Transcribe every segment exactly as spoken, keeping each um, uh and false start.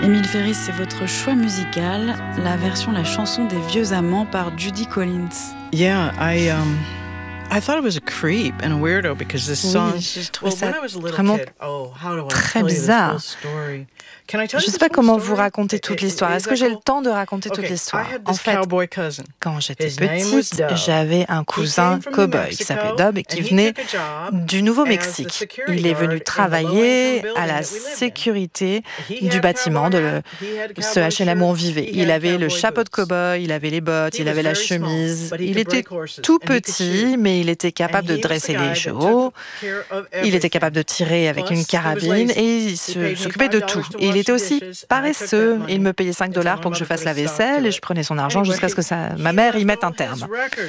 Émile Ferris, c'est votre choix musical, la version La chanson des vieux amants par Judy Collins. Yeah, I um I thought it was a creep and a weirdo because this song. Oui, je trouvais well, ça when I was a little vraiment kid, oh, how do I très tell you this bizarre. whole story? Can I tell Je you ne sais this pas whole comment story? vous raconter toute I- l'histoire. is Est-ce that que j'ai le cool? temps de raconter toute Okay, l'histoire? I had En this fait, cowboy cousin. quand j'étais His name was petite, Dub. j'avais un He cousin came from New cow-boy qui Mexico, s'appelait Dub et qui and he venait took a job du as the Nouveau-Mexique. security Il est guard in venu the travailler low-income à la building that we lived in. sécurité He du had bâtiment, de cowboy le- hat, he had ce cowboy H L M où on shirt, vivait. he Il had avait le cowboy chapeau de boots. cow-boy, il avait les bottes, He il was avait la very small, chemise. but he Il could était break horses, tout and he could petit, shoot. mais il était capable And de he was the dresser guy les that chevaux. took care of Il était everything. capable de tirer avec Plus, une he was carabine lazy. et il He se- paid me s'occupait de five tout. dollars to Et il wash était the aussi dishes, and I took paresseux. that Il money me payait cinq dollars until pour my que je mother fasse la put a stop vaisselle to et it. je prenais son argent jusqu'à ce que ça, Anyway, ma he mère y left mette un all his terme. records.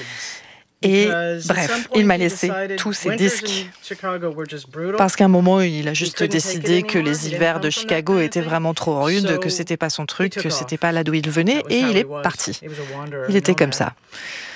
Et Because at bref, some il point m'a he laissé decided tous ses winters disques. in Chicago were just brutal. Parce qu'à un moment, il a juste couldn't take it décidé que anymore. les He didn't hivers come de from that Chicago kind of étaient thing. vraiment trop rudes, So que c'était pas son he truc, took que off. c'était pas là d'où il venait, That was et how il he est was. parti. He was a wanderer, Il était comme nomad. ça.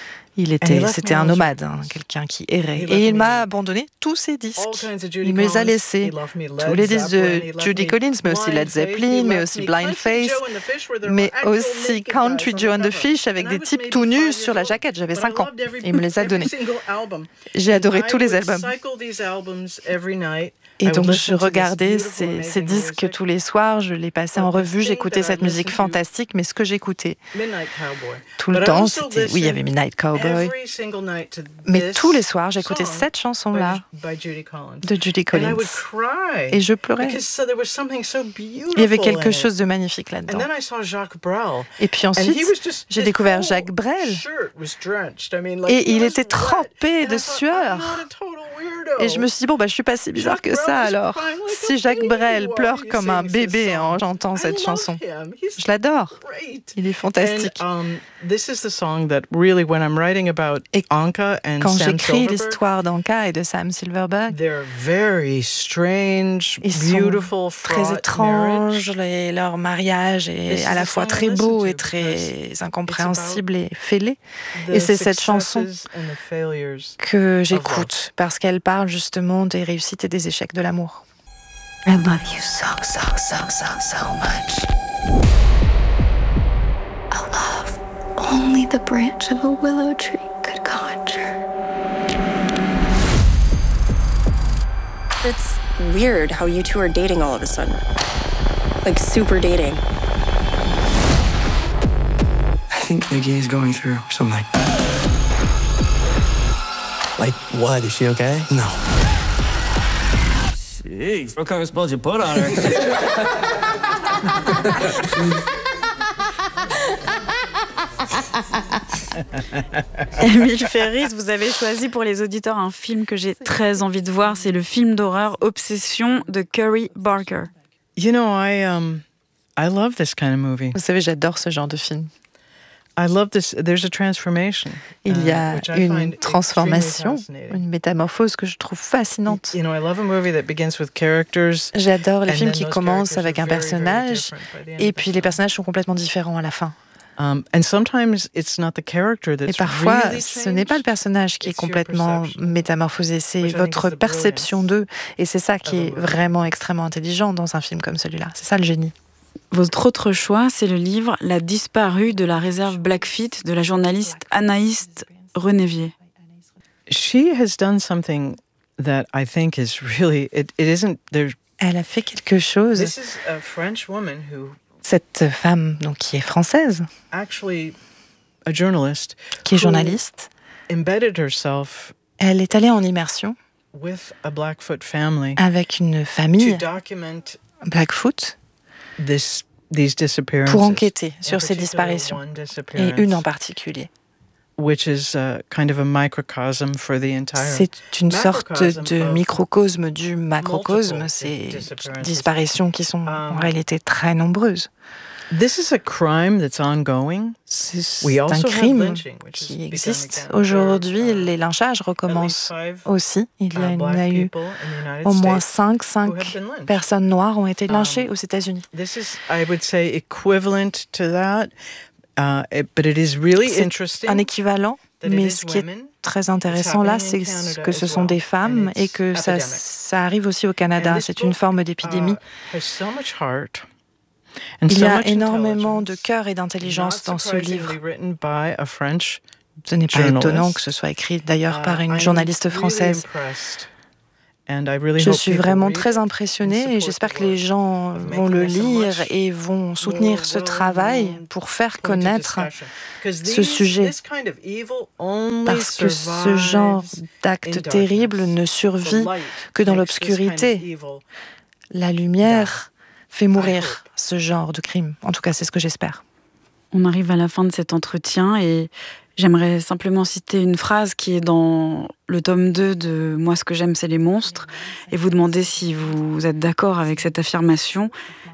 Il And he était, left c'était me un all his nomade, hein, records. quelqu'un qui errait. He left Et il me m'a abandonné tous ses disques. All kinds of Judy Il me les a Collins. laissés. He left me Led Tous les disques Zeppelin. de He left Judy me Collins, mais aussi Blind Led Faith. He Zeppelin, mais left aussi me Blind Country Faith, Joe and the Fish, where there mais were actual aussi naked Country guys on Joe the and the cover. Fish avec And des I was types maybe tout nus five sur la years old, jaquette. J'avais but I cinq ans. loved every- Et il me les a every donnés. single album. J'ai adoré And tous I les would albums. cycle these albums every night. I Et would donc je listen to this regardais beautiful, ces, ces amazing disques music. tous les soirs, je les passais en But the revue, thing j'écoutais that cette I musique listened to- fantastique, mais ce que j'écoutais Midnight Cowboy. tout le But I temps, also c'était... Oui, il y avait listened Midnight Cowboy, every single night to mais this tous les soirs, j'écoutais song cette chanson-là by, by Judy Collins. de Judy And I Collins. would cry Et je pleurais. because so there was something so beautiful Il y avait in quelque it. chose de magnifique And là-dedans. then I saw Jacques Brel. Et puis And ensuite, he was just, j'ai his découvert whole Jacques Brel. shirt was drenched. I mean, like, Et he il was était wet. trempé And de I thought, sueur. I'm not a total weirdo. Et je me suis dit, bon, bah, je suis pas si bizarre Jacques que Brel ça was alors. crying like a Si Jacques baby Brel while pleure he comme un sings this bébé song. en chantant I cette love chanson, him. He's je l'adore. great. Il est fantastique. And, um, this is the song that really, when I'm writing about Et Anka and Quand Sam j'écris Silverberg, l'histoire d'Anka et de Sam Silverberg, they're very strange, ils sont beautiful, très fraught étranges, marriage. les- leur mariage This est is à la the fois song I très listen beau to et because très incompréhensible et fêlé. The Et c'est cette chanson successes and the failures que of j'écoute parce qu'elle parle justement des réussites et des échecs de l'amour. I love you so, so, so, so, so much. A love only the branch of a willow tree could conjure. It's weird how you two are dating all of a sudden. Like, super dating. I think Nikki is going through something. Like what? Is she okay? No. Jeez, what kind of spells you put on her? Émile Ferris, vous avez choisi pour les auditeurs un film que j'ai très envie de voir. C'est le film d'horreur Obsession de Curry Barker. You know, I um, I love this kind of movie. Vous savez, j'adore ce genre de film. I love this. There's a transformation. Il y uh, a which I une find transformation, extremely fascinating. une métamorphose que je trouve fascinante. You know, I love a movie that begins with characters. J'adore les and films then qui those commencent characters avec un are very, very personnage different by the end et of the puis les film. personnages sont complètement différents à la fin. Um, and sometimes it's not the character Et that's parfois, really ce n'est pas le changed. personnage qui est It's your complètement perception, métamorphosé, c'est which I think votre is the perception d'eux. Et c'est ça qui of a est movie. vraiment extrêmement intelligent dans un film comme celui-là. C'est ça le génie. Votre autre choix, c'est le livre La disparue de la réserve Blackfeet de la journaliste Anaïs Renévier. She has done something that I think is really, it, it isn't, there. Elle a fait quelque chose. This is a French woman who Cette femme, donc, qui est française, actually, a journalist, qui est who journaliste, embedded herself elle est allée en immersion with a Blackfoot family avec une to famille document Blackfoot this, these disappearances. pour enquêter In sur ces particular, disparitions. one Et disappearance, une en particulier. which is uh, kind of a microcosm for the entire. C'est une sorte macrocosm de of microcosme du macrocosme, multiple ces disappearances. disparitions qui sont en Um, réalité très nombreuses. This is a crime that's ongoing. C'est We un also have crime lynching, which has qui begun existe. again. Aujourd'hui, There are, uh, les lynchages at least recommencent five, aussi. Il y a, uh, il y a black eu people in the United au moins States cinq, who have cinq been lynched. personnes noires ont été lynchées Um, aux États-Unis. This is, I would say, equivalent to that, uh, it- but it is really C'est interesting. un équivalent, that it mais is ce qui est women. très intéressant là, happening in c'est Canada que ce as sont well, des femmes and et it's que ça, epidemic. ça arrive aussi au And Canada. this C'est une book, forme d'épidémie. uh, has so much heart. And Il so y a much énormément de intelligence, cœur et d'intelligence not dans ce livre. surprisingly written by a French Ce n'est pas journalist. étonnant que ce soit écrit d'ailleurs par Uh, une I'm journaliste really française. impressed. And I really Je hope suis people vraiment read très it and impressionnée et support j'espère the que les work gens of vont le making this a lire much et vont soutenir more ce travail well-known pour faire point of connaître discussion. 'Cause ce these- sujet. this kind of evil only Parce que ce genre survives in d'acte terrible darkness. ne The survit light que dans makes this kind of l'obscurité. evil. La lumière fait I mourir hope. ce genre de crime. En tout cas, c'est ce que j'espère. On arrive à la fin de cet entretien et j'aimerais simplement citer une phrase qui est dans le tome deux de Moi, ce que j'aime, c'est les monstres, et vous demander si vous êtes d'accord avec cette affirmation.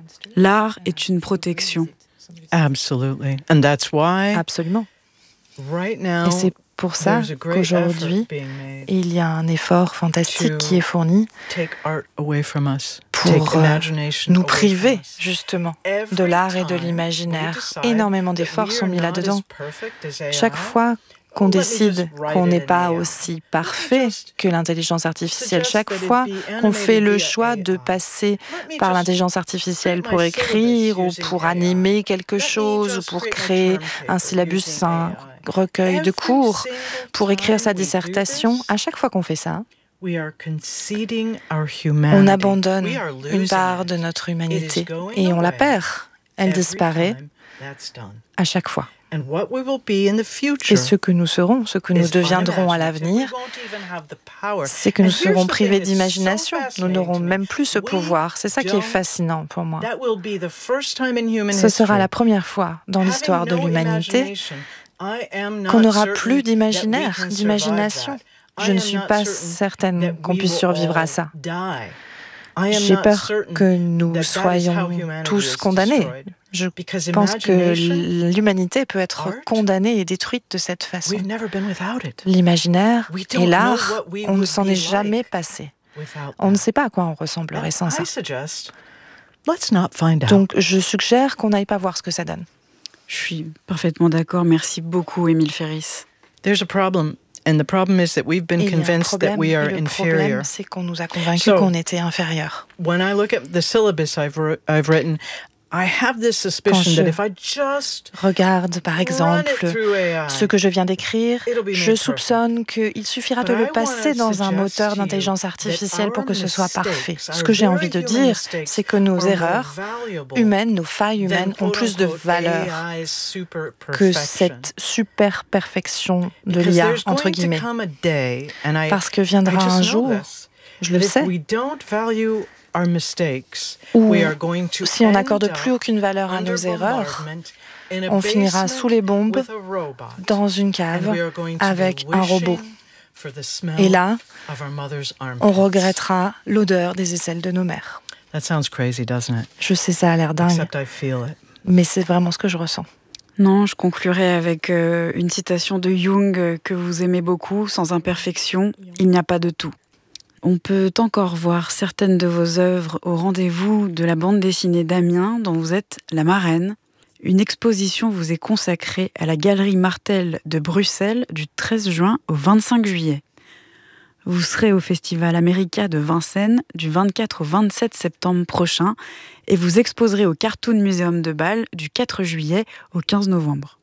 L'art est une protection. Absolutely. And that's why Absolument. right now Et c'est pour ça there's a great qu'aujourd'hui, effort being made il y a un effort fantastique qui est fourni to take art away from us, pour take euh, imagination nous away priver from us. justement Every de l'art et de time we l'imaginaire. decide Énormément that d'efforts we sont are mis not là-dedans. as perfect as A I, Chaque fois qu'on let me décide just write qu'on it n'est in pas A I. aussi parfait que l'intelligence artificielle, Suggest chaque that it fois be qu'on fait le animated via choix de A I. passer Let me par just l'intelligence artificielle create pour my écrire ou syllabus pour using A I. animer quelque Let me chose, ou just pour create my créer term un paper syllabus, using un A I. recueil de Every cours, single pour écrire sa time we do dissertation, this, à chaque fois qu'on fait ça, we are conceding our humanity. on abandonne We are une losing part it. de notre It is humanité going et on la away perd. Elle every disparaît time that's done. à chaque fois. And what we will be in the Et future ce que nous serons, ce que nous is deviendrons à unimaginative. l'avenir, We won't even have the power. c'est que nous And here's serons the privés thing that's so d'imagination. Nous fascinating n'aurons to me. même plus ce We pouvoir. C'est ça qui est don't- fascinant pour moi. That will be the first time in human Ce sera history. la première fois dans Having l'histoire de no l'humanité imagination, I am not qu'on n'aura certain plus that d'imaginaire, we can survive d'imagination. that. Je I ne am suis not pas certain certaine that qu'on we puisse will survivre à all ça. die. I am J'ai not peur certain que nous that that is how soyons humanity tous is condamnés. destroyed. Je Because pense que imagination, l'humanité peut être art, condamnée et détruite de cette façon. we've never been without it. L'imaginaire We et don't know l'art, what we on ne would s'en be est jamais like passé. without On ne that. sait pas à quoi on ressemblerait And sans ça. I suggest, let's not find out. Donc je suggère qu'on n'aille pas voir ce que ça donne. Je suis parfaitement d'accord. Merci beaucoup, Émile Ferris. There's a problem, and the problem is that we've been Et il y a un convinced that problème, we are et le inferior. problème, c'est qu'on nous a convaincus So- qu'on était inférieurs. When I look at the syllabus I've, wr- I've written, I have this suspicion je that if I just Regarde, par run it exemple, through A I, ce que je viens d'écrire, it'll be made je perfect. soupçonne qu'il suffira de But le I passer wanna dans un suggest moteur to you d'intelligence that artificielle pour our que ce soit mistakes, parfait. Ce our que j'ai very envie de human dire, mistakes c'est que nos are more erreurs valuable humaines, nos failles than, humaines ont plus de quote-unquote, valeur A I's super que perfection. cette super perfection de Because l'I A, there's entre going to guillemets. come a day, and I- Parce que I viendra just un know jour, this, je le that if sais, we don't value our mistakes, où we are going to si on end n'accorde up plus aucune valeur à under nos erreurs, bombardment in a on finira basement sous les bombes with a robot. dans une And cave we are going to avec be un robot. wishing for the smell Et là, of our mother's armpits. on regrettera l'odeur des aisselles de nos mères. That sounds crazy, doesn't it? Je sais, ça a l'air dingue, Except I feel it. mais c'est vraiment ce que je ressens. Non, je conclurai avec euh, une citation de Jung euh, que vous aimez beaucoup. Sans imperfection, il n'y a pas de tout. On peut encore voir certaines de vos œuvres au rendez-vous de la bande dessinée d'Amiens, dont vous êtes la marraine. Une exposition vous est consacrée à la Galerie Martel de Bruxelles du treize juin au vingt-cinq juillet. Vous serez au Festival America de Vincennes du vingt-quatre au vingt-sept septembre prochain et vous exposerez au Cartoon Museum de Bâle du quatre juillet au quinze novembre.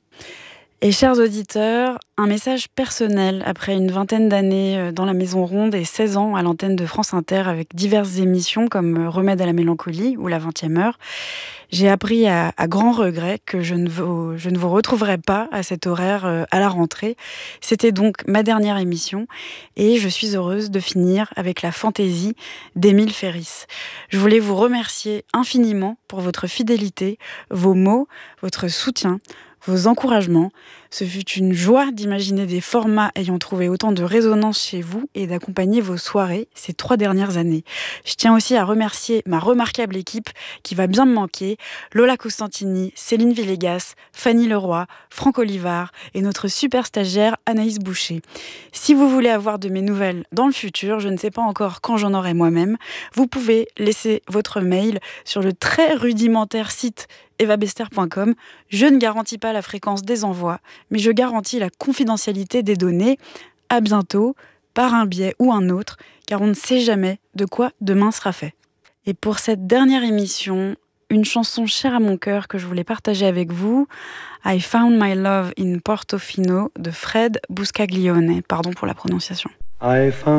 Et chers auditeurs, un message personnel après une vingtaine d'années dans la Maison Ronde et seize ans à l'antenne de France Inter avec diverses émissions comme Remède à la mélancolie ou La vingtième heure. J'ai appris à, à grand regret que je ne, vous, je ne vous retrouverai pas à cet horaire à la rentrée. C'était donc ma dernière émission et je suis heureuse de finir avec la fantaisie d'Émile Ferris. Je voulais vous remercier infiniment pour votre fidélité, vos mots, votre soutien, vos encouragements. Ce fut une joie d'imaginer des formats ayant trouvé autant de résonance chez vous et d'accompagner vos soirées ces trois dernières années. Je tiens aussi à remercier ma remarquable équipe qui va bien me manquer, Lola Costantini, Céline Villegas, Fanny Leroy, Franck Olivard et notre super stagiaire Anaïs Boucher. Si vous voulez avoir de mes nouvelles dans le futur, je ne sais pas encore quand j'en aurai moi-même, vous pouvez laisser votre mail sur le très rudimentaire site eva bester point com. Je ne garantis pas la fréquence des envois, mais je garantis la confidentialité des données. À bientôt, par un biais ou un autre, car on ne sait jamais de quoi demain sera fait. Et pour cette dernière émission, une chanson chère à mon cœur que je voulais partager avec vous, I Found My Love in Portofino de Fred Buscaglione. Pardon pour la prononciation. I found